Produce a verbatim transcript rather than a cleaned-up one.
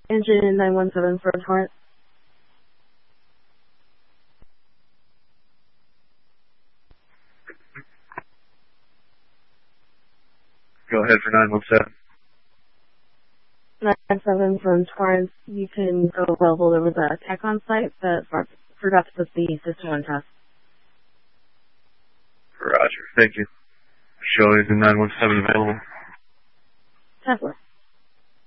Engine nine one seven for Torrance. Go ahead for nine one seven. nine seven from Torrance. You can go available. There was a tech on site that forgot to put the system on test. Roger. Thank you. Showing the nine one seven available. Tesla.